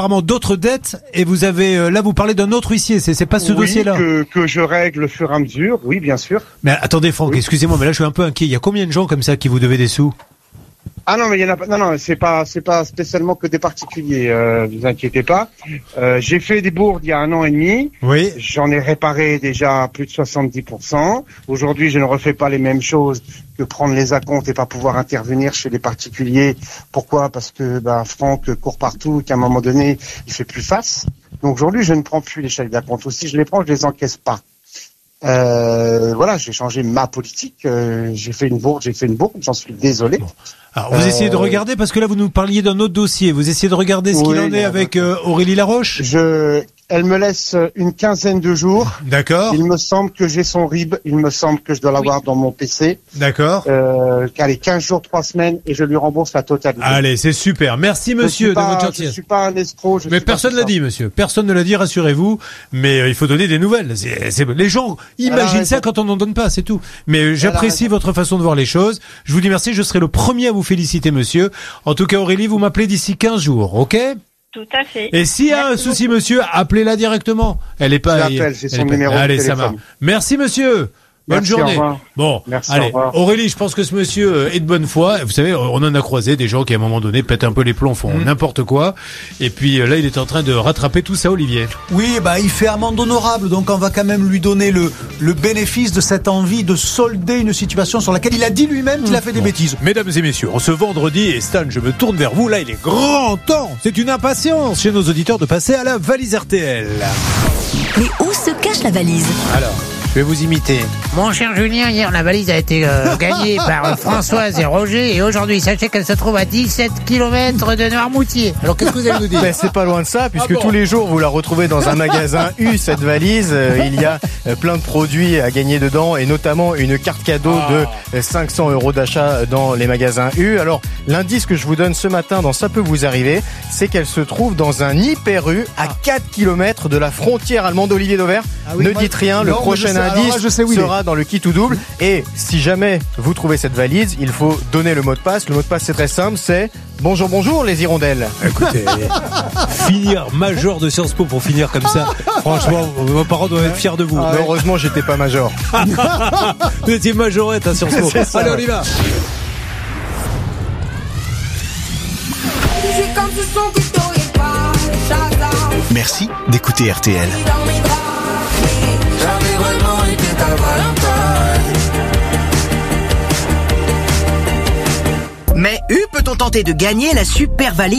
apparemment d'autres dettes et vous avez là vous parlez d'un autre huissier, c'est pas ce dossier-là que je règle au fur et à mesure, oui bien sûr. Mais attendez Franck, excusez-moi, mais là je suis un peu inquiet. Il y a combien de gens comme ça qui vous devez des sous? Ah non mais il y en a pas. Non c'est pas spécialement que des particuliers. Vous inquiétez pas. J'ai fait des bourdes il y a 1 an et demi. Oui. J'en ai réparé déjà plus de 70%. Aujourd'hui, je ne refais pas les mêmes choses que prendre les acomptes et pas pouvoir intervenir chez les particuliers. Pourquoi ? Parce que Franck court partout, qu'à un moment donné, il fait plus face. Donc aujourd'hui, je ne prends plus les chèques d'acompte. Ou si je les prends, je les encaisse pas. Voilà, j'ai changé ma politique. J'ai fait une bourde, j'en suis désolé. Bon. Alors, vous essayez de regarder, parce que là, vous nous parliez d'un autre dossier. Vous essayez de regarder ce qu'il en est avec Aurélie Laroche? Elle me laisse une quinzaine de jours. D'accord. Il me semble que j'ai son RIB. Il me semble que je dois l'avoir dans mon PC. D'accord. Allez, 15 jours, 3 semaines, et je lui rembourse la totalité. Allez, c'est super. Merci, monsieur, de votre gentillesse. Je suis pas un escroc. Mais personne l'a dit, monsieur. Personne ne l'a dit, rassurez-vous. Mais il faut donner des nouvelles. Les gens imaginent ça quand on n'en donne pas, c'est tout. Mais j'apprécie votre façon de voir les choses. Je vous dis merci. Je serai le premier à vous féliciter, monsieur. En tout cas, Aurélie, vous m'appelez d'ici 15 jours, ok? Tout à fait. Et s'il y a un souci, monsieur, appelez-la directement. Elle est pas. J'appelle, c'est son numéro. Allez, de ça téléphone. va. Merci, monsieur. Bonne journée. Bon, merci, allez, Aurélie, je pense que ce monsieur est de bonne foi. Vous savez, on en a croisé des gens qui, à un moment donné, pètent un peu les plombs, font n'importe quoi. Et puis là, il est en train de rattraper tout ça, Olivier. Oui, il fait amende honorable, donc on va quand même lui donner le bénéfice de cette envie de solder une situation sur laquelle il a dit lui-même qu'il a fait des bêtises. Mesdames et messieurs, en ce vendredi, et Stan, je me tourne vers vous, là, il est grand temps. C'est une impatience chez nos auditeurs de passer à la valise RTL. Mais où se cache la valise ? Alors, je vais vous imiter. Mon cher Julien, hier la valise a été gagnée par Françoise et Roger, et aujourd'hui sachez qu'elle se trouve à 17 km de Noirmoutier. Alors qu'est-ce que vous allez nous dire ? C'est pas loin de ça, puisque tous les jours vous la retrouvez dans un magasin U, cette valise. Il y a plein de produits à gagner dedans, et notamment une carte cadeau de 500 € d'achat dans les magasins U. Alors l'indice que je vous donne ce matin dans Ça peut vous arriver, c'est qu'elle se trouve dans un hyper U à 4 km de la frontière allemande. Olivier Dauvert, ne dites rien, le prochain indice sera dans le kit ou double. Et si jamais vous trouvez cette valise, il faut donner le mot de passe. Le mot de passe, c'est très simple, c'est bonjour, bonjour les hirondelles. Écoutez, finir major de Sciences Po pour finir comme ça, franchement, vos parents doivent être fiers de vous. Mais heureusement, j'étais pas major. Vous étiez majorette à Sciences Po. Allez, on y va. Merci d'écouter RTL. Mais peut-on tenter de gagner la super valise